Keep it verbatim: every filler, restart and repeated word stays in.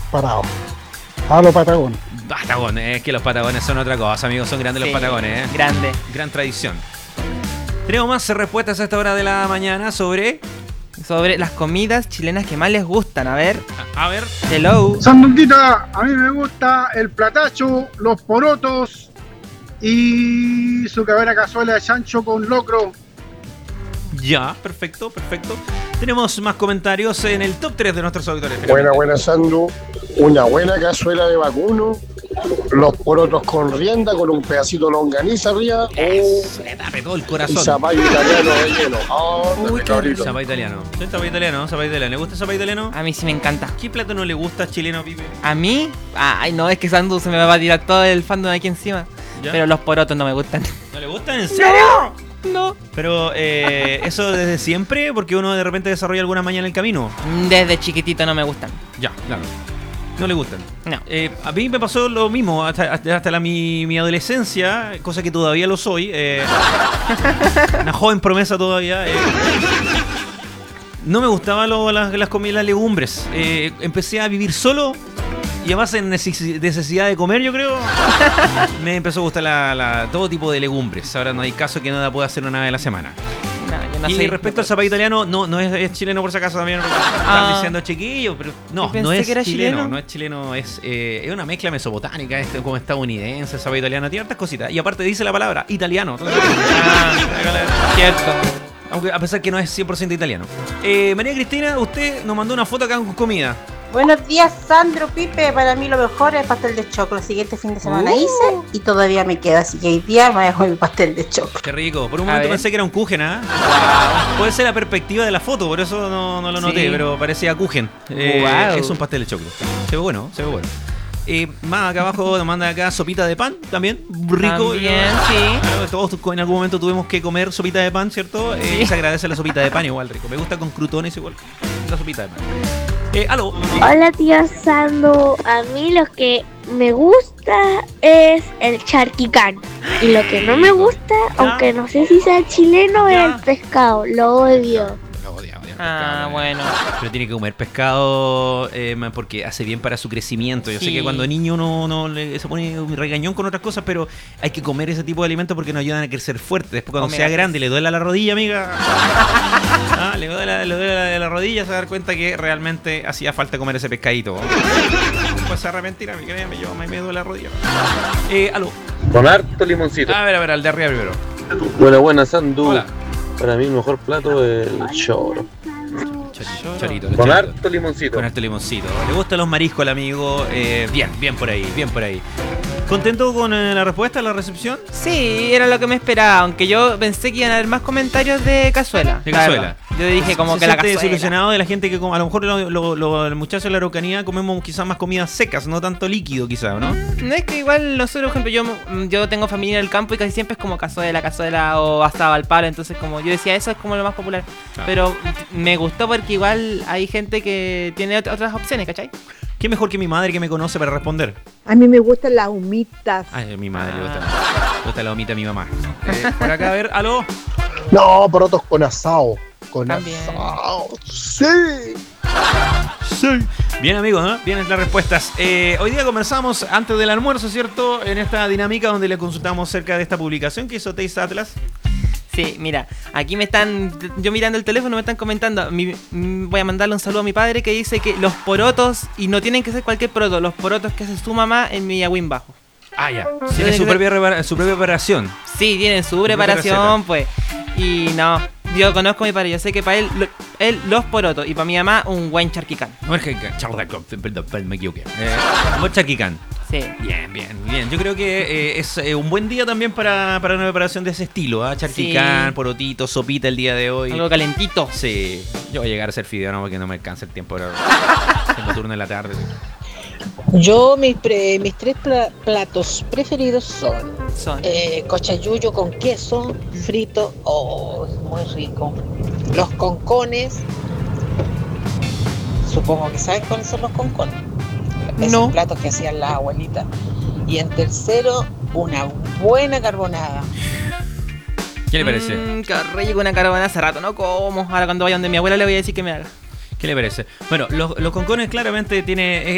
parados. A los Patagón. Patagón, es que los Patagones son otra cosa, amigos, son grandes Sí, los Patagones, ¿eh? grande. Gran tradición. Tenemos más respuestas a esta hora de la mañana sobre... Sobre las comidas chilenas que más les gustan. A ver, A, a ver... hello. Sandunguita, a mí me gusta el platacho, los porotos y su cabera cazuela de chancho con locro. Ya, perfecto, perfecto. Tenemos más comentarios en el top tres de nuestros auditores. Buena, buena, Sandu. Una buena cazuela de vacuno. Los porotos con rienda, con un pedacito de longaniza arriba. Eso, le tape todo el Y corazón. zapallo italiano relleno. Oh, Uy, qué qué cabrito. Zapallo italiano. ¿Sí, zapallo italiano? Zapallo italiano. ¿Le gusta el zapallo italiano? A mí sí me encanta. ¿Qué plato no le gusta chileno, Pipe? A mí, ay no, es que Sandu se me va a tirar todo el fandom aquí encima. ¿Ya? Pero los porotos no me gustan. ¿No le gustan? ¿En serio? No. Pero eh, eso desde siempre, porque uno de repente desarrolla alguna maña en el camino. Desde chiquitito no me gustan. Ya, claro. No le gustan. No. Eh, a mí me pasó lo mismo hasta, hasta, hasta la, mi, mi adolescencia, cosa que todavía lo soy. Eh, una joven promesa todavía. Eh. No me gustaban lo- las, las comidas, las legumbres. Eh, empecé a vivir solo y además en neces- necesidad de comer, yo creo. Me empezó a gustar la, la- todo tipo de legumbres. Ahora no hay caso que nada pueda hacer una vez a la semana. No, yo no y soy- respecto al zapallo italiano, no, no es, es chileno por si acaso también. porque Están Ah. diciendo chiquillo, pero no, Yo pensé no es que era chileno, chileno. no es chileno, es, eh, es una mezcla mesopotámica, este, como estadounidense, el zapallo italiano, tiene hartas cositas. Y aparte dice la palabra italiano. Entonces, Ah, cierto. aunque a pesar que no es cien por ciento italiano. Eh, María Cristina, usted nos mandó una foto acá con comida. Buenos días, Sandro, Pipe. Para mí lo mejor es el pastel de choclo. El siguiente fin de semana Uh. hice y todavía me queda. Así que hoy día me dejo mi pastel de choclo. Qué rico. Por un A momento ver. pensé que era un kuchen, ¿ah? Puede ser la perspectiva de la foto, por eso no, no lo noté, Sí. pero parecía kuchen. Eh, Guau. Es un pastel de choclo. Se ve bueno, se ve bueno. Eh, más acá abajo nos manda acá sopita de pan, también, rico. También, sí. Claro, todos tu- en algún momento tuvimos que comer sopita de pan, ¿cierto? Eh, Sí. Se agradece la sopita de pan igual, rico. Me gusta con crutones igual. La sopita de pan. Eh, aló. Hola tío Sando, a mí lo que me gusta es el charquicán y lo que no me gusta, aunque no sé si sea chileno, Ya. es el pescado, lo odio. Lo odia, odia el Ah, pescado, bueno. Pero tiene que comer pescado eh, man, porque hace bien para su crecimiento. Yo sé Sí. que cuando niño uno no le- se pone un regañón con otras cosas, pero hay que comer ese tipo de alimentos porque nos ayudan a crecer fuerte. Después cuando Omega sea tres. grande y le duele la rodilla, amiga. Ah, le duele, la- le duele la, la rodilla, se va a dar cuenta que realmente hacía falta comer ese pescadito. Después se arrepentirá, mi créeme, yo me, me duele la rodilla. Eh, aló. Con harto limoncito. A ver, a ver, al de arriba primero. Buena, buena, Sandu. Hola. Para mí el mejor plato es el choro. Chorito, chorito, Con chorito. harto limoncito. Con harto limoncito. Le gustan los mariscos al amigo. Eh, bien, bien por ahí, bien por ahí. ¿Contento con eh, la respuesta, la recepción? Sí, era lo que me esperaba, aunque yo pensé que iban a haber más comentarios de cazuela. De la cazuela. verdad. Yo dije como Se que la siente cazuela. desilusionado de la gente que come- a lo mejor lo- lo- lo- los muchachos de la Araucanía comemos quizás más comidas secas, no tanto líquido quizás, ¿no? No es que igual nosotros, por ejemplo, yo, yo tengo familia en el campo y casi siempre es como cazuela, cazuela o asado al palo, entonces como yo decía, eso es como lo más popular. Ah. Pero me gustó porque igual hay gente que tiene ot- otras opciones, ¿cachai? ¿Qué mejor que mi madre que me conoce para responder? A mí me gustan las humitas. Ay, a mi madre le Ah. gusta, le gusta la omita a mi mamá. Eh, por acá, a ver, aló. No, porotos con asado. Con También. asado. Sí. Sí. Bien, amigos, ¿no? Bien las respuestas. Eh, hoy día conversamos antes del almuerzo, ¿cierto? En esta dinámica donde le consultamos cerca de esta publicación que hizo Taste Atlas. Sí, mira, aquí me están, yo mirando el teléfono me están comentando, mi- mm, voy a mandarle un saludo a mi padre que dice que los porotos, y no tienen que ser cualquier poroto, los porotos que hace su mamá en Millagüín Bajo. Ah, ya. Tiene su propia, repara- su propia operación. Sí, tienen su propia preparación, pues. Y no, yo conozco a mi padre, yo sé que para él, lo- él los porotos y para mi mamá un buen charquicán. No es que perdón, perdón, me equivoqué. Eh, buen charquicán. Sí. Bien, bien, bien. Yo creo que eh, es eh, un buen día también para, para una preparación de ese estilo, ¿ah? Charquicán, Sí. porotito, sopita el día de hoy. Algo calentito. Sí, yo voy a llegar a hacer fideo, no, porque no me alcanza el tiempo ahora. Tengo turno en la tarde. Yo, mis, pre- mis tres pla- platos preferidos son Son. eh, cochayuyo con queso frito, oh, muy rico. Los concones, supongo que saben cuáles son los concones. Esos No. platos que hacían la abuelita. Y en tercero, una buena carbonada. ¿Qué le parece? Mmm, qué rico, una carbonada hace rato, no como. Ahora cuando vaya donde mi abuela le voy a decir que me haga. ¿Qué le parece? Bueno, los, los concones claramente tiene,